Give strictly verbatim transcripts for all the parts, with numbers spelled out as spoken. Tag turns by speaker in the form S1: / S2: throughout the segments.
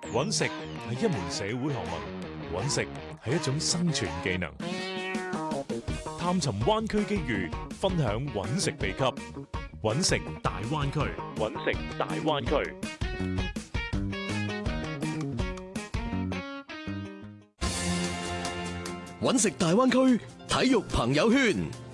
S1: 搵食係一門社會學問，搵食係一種生存技能。探尋灣區機遇，分享搵食秘笈。搵食大灣區，搵食大灣區。
S2: 搵食大灣區體育朋友圈。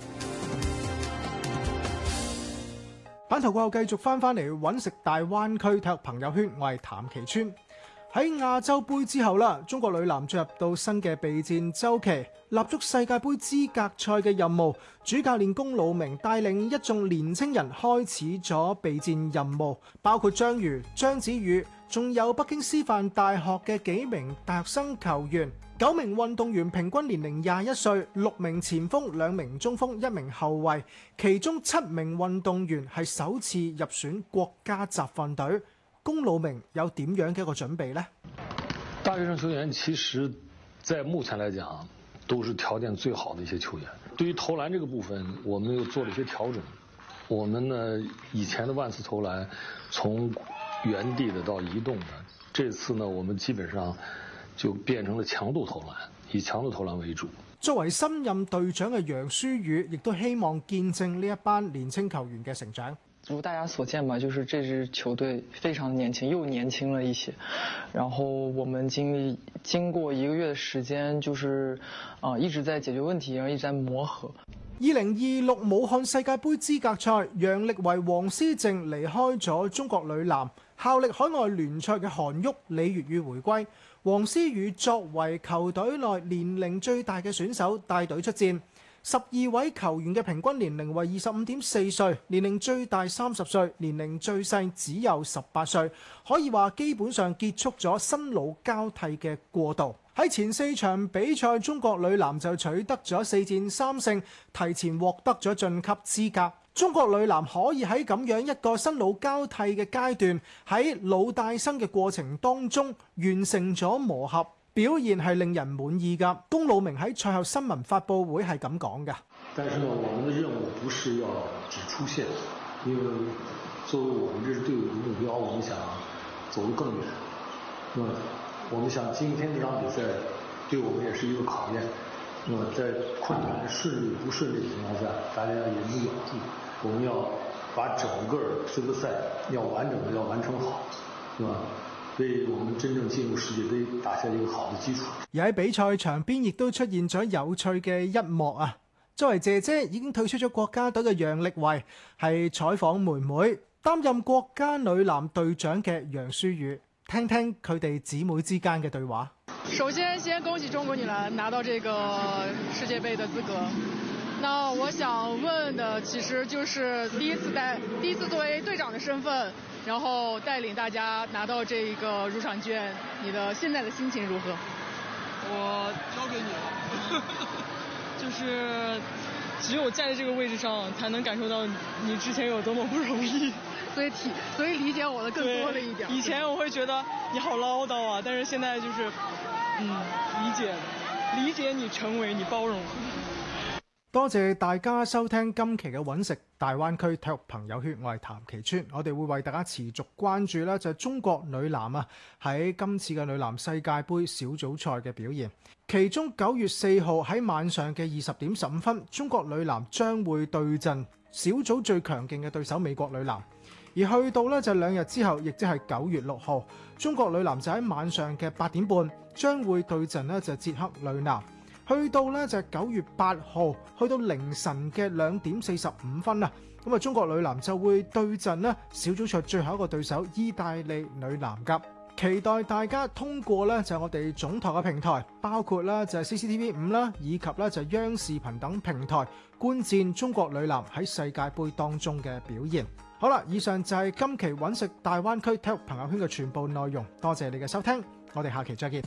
S3: 版頭過後繼續翻翻嚟搵食大灣區體育朋友圈，我係譚其川。喺亞洲杯之後啦，中國女籃進入到新嘅備戰週期，立足世界盃資格賽嘅任務。主教練龔魯明帶領一眾年青人開始咗備戰任務，包括張瑜、張子宇，仲有北京師範大學嘅幾名大學生球員。九名運動員平均年齡廿一歲，六名前鋒、兩名中鋒、一名後衛，其中七名運動員係首次入選國家集訓隊。龔魯明有點樣嘅一個準備呢？
S4: 大學生球員其實，在目前來講，都是條件最好的一些球員。對於投籃這個部分，我們又做了一些調整。我們呢，以前的萬次投籃，從原地的到移動的，這次呢，我們基本上就變成了強度投籃，以強度投籃為主。
S3: 作為新任隊長嘅楊舒宇，亦都希望見證呢一班年輕球員嘅成長。
S5: 如大家所見吧，就是這支球隊非常年輕，又年輕了一些。然後我們經歷經過一個月的時間，就是啊、呃、一直在解決問題，然後一直在磨合。
S3: 二零二六武漢世界盃資格賽，楊力維、黃思靜離開咗中國女籃，效力海外聯賽嘅韓旭、李月宇回歸。黃思雨作為球隊內年齡最大嘅選手，帶隊出戰。十二位球員嘅平均年齡為二十五點四歲，年齡最大三十歲，年齡最細只有十八歲，可以話基本上結束咗新老交替嘅過渡。喺前四場比賽，中國女籃就取得咗四戰三勝，提前獲得咗晉級資格。中國女籃可以喺咁樣一個新老交替嘅階段，喺老帶新嘅過程當中完成咗磨合。表現係令人滿意㗎。龔魯明喺賽後新聞發佈會係咁講㗎。
S4: 但是呢，我們的任務不是要只出線，因為作為我們這支隊伍的目標，我們想走得更遠。那麼我們想今天這場比賽對我們也是一個考驗。那麼在困難、順利不順利的情況下，大家也能有助。我們要把整個這個賽要完整的要完成好，是吧？為我們真正進入世界盃打下一個好的基礎。
S3: 而喺比賽場邊亦都出現咗有趣嘅一幕啊！作為姐姐已經退出咗國家隊嘅楊力維係採訪妹妹，擔任國家女籃隊長嘅楊舒宇，聽聽佢哋姊妹之間嘅對話。
S6: 首先，先恭喜中國女籃拿到這個世界盃的資格。那我想問的其實就是第一次帶，第一次作為隊長的身份，然後帶領大家拿到這個入場券，你的現在的心情如何？
S7: 我交給你了，就是只有站在這個位置上，才能感受到你之前有多麼不容易，
S6: 所以體所以理解我的更多了一點。
S7: 以前我會覺得你好嘮叨啊，但是現在就是嗯理解理解你，成為你包容。
S3: 多謝大家收聽今期嘅搵食大灣區體育朋友圈，我係譚其川，我哋會為大家持續關注咧就係中國女籃啊喺今次嘅女籃世界盃小組賽嘅表現。其中九月四號喺晚上嘅二十點十五分，中國女籃將會對陣小組最強勁嘅對手美國女籃。而去到咧就兩日之後，亦即係九月六號，中國女籃就喺晚上嘅八點半將會對陣咧就捷克女籃。去到咧就係九月八號，去到凌晨嘅兩點四十五分啊！咁啊，中國女籃就會對陣咧小組賽最後一個對手意大利女籃㗎。期待大家通過咧就係我哋總台嘅平台，包括啦就係 C C T V 五啦，以及咧就係央視頻等平台觀戰中國女籃喺世界盃當中嘅表現。好啦，以上就係今期搵食大灣區體育朋友圈嘅全部內容，多謝你嘅收聽，我哋下期再見。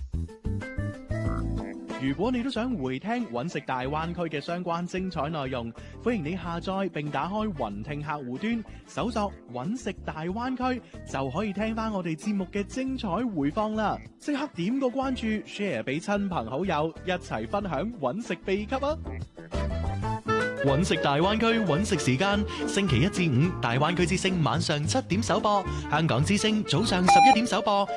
S8: 如果你都想回聽搵食大灣區嘅相關精彩內容，歡迎你下載並打開雲聽客戶端，搜索搵食大灣區，就可以聽翻我哋節目嘅精彩回放啦！即刻點個關注 ，share 俾親朋好友，一齊分享搵食秘笈啊！
S2: 搵食大灣區搵食時間，星期一至五大灣區之聲晚上七點首播，香港之聲早上十一點首播。